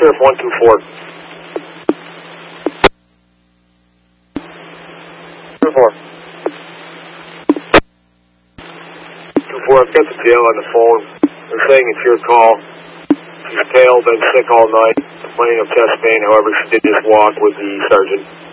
Sheriff 124. 2-4. 2-4, I've got the jail on the phone. They're saying it's your call. She's pale, been sick all night, complaining of chest pain. However, she did just walk with the sergeant.